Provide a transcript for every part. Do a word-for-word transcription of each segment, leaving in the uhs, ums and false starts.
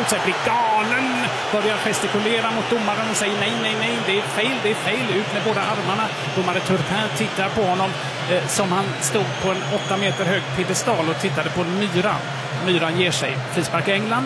fått sig bli galen. Börjar gestikulera mot domaren och säger nej, nej, nej, det är fel, det är fel. Ut med båda armarna. Domare Turpin tittar på honom eh, som han stod på en åtta meter hög piedestal och tittade på Myra. Myran ger sig. Frispark i England.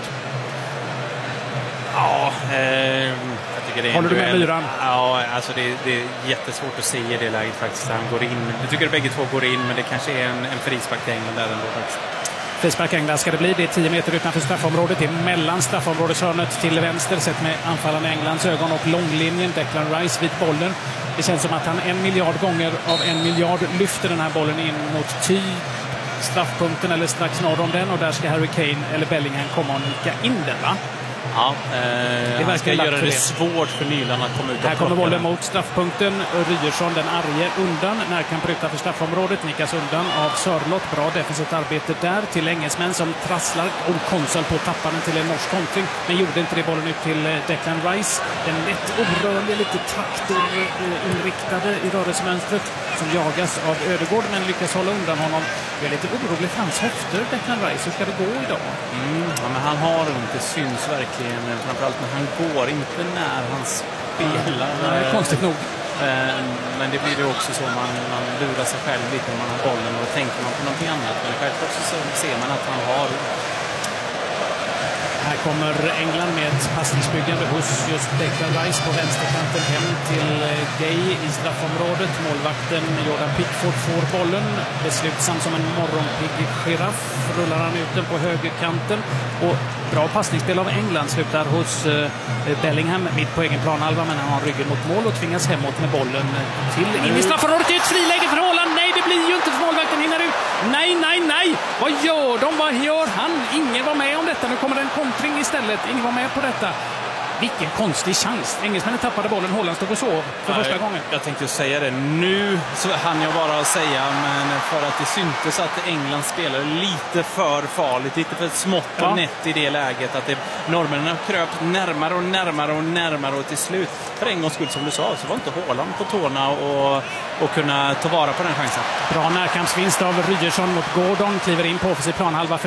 Ja, eh, jag tycker det är Håller du med duell. Myran? Ja, alltså det, det är jättesvårt att se i det läget faktiskt. Han går in. Jag tycker att bägge två går in, men det kanske är en, en frispark till England där ändå faktiskt. Frispark England ska det bli. Det är tio meter utanför straffområdet. Det är mellan straffområdeshörnet till vänster sett med anfallande Englands ögon och långlinjen. Declan Rice vid bollen. Det känns som att han en miljard gånger av en miljard lyfter den här bollen in mot typ straffpunkten eller strax norr om den. Och där ska Harry Kane eller Bellingham komma och nicka in den, va? Ja, eh, han ska göra det, det svårt för Nyland att komma ut och här kommer bollen mot straffpunkten. Ryerson, den arge, undan. Närkamp utanför straffområdet. Nickas undan av Sörlott. Bra defensivt arbete där till engelsmän som trasslar och konsol på tapparen till en norsk kontring. Men gjorde inte det. Bollen ut till Declan Rice. Den lätt orörlig, lite traktorinriktade i rörelsemönstret som jagas av Ödegård men lyckas hålla undan honom. Jag är lite orolig för hans höfter, Declan Rice. Hur ska det gå idag? Mm, ja, men han har inte syns verkligen. Framförallt när han går, inte när han spelar. Nej, konstigt nog. Men det blir ju också så man, man lurar sig själv lite när man har bollen och tänker man på någonting annat. Men självklart så ser man att han har. Här kommer England med ett passningsbyggande hos just Declan Rice på vänsterkanten hem till Gay i straffområdet. Målvakten Jordan Pickford får bollen. Beslutsam som en morgonpigg giraff rullar han ut den på högerkanten. Och bra passningsspel av England slutar hos eh, Bellingham mitt på egen planhalva, men han har ryggen mot mål och tvingas hemåt med bollen till in i straffområdet. Det är ett friläge för Haaland. Nej, det blir ju inte för målvakten hinner ut. Nej, nej, nej. Vad gör de? Vad gör han? Ingen var med om detta. Nu kommer det en kontring istället. Ingen var med på detta. Vilken konstig chans. Engelsmännen tappade bollen. Holland stod och sov för första jag, gången. Jag tänkte säga det. Nu så hann jag bara säga, men för att det syntes att England spelade lite för farligt, lite för smått och ja. nätt i det läget. Att det, norrmännen kröp närmare och närmare och närmare och till slut, för en gångs skull som du sa, så var inte Haaland på tårna och, och kunna ta vara på den chansen. Bra närkampsvinst av Ryerson mot Gordon. Kliver in på offensiv planhalva.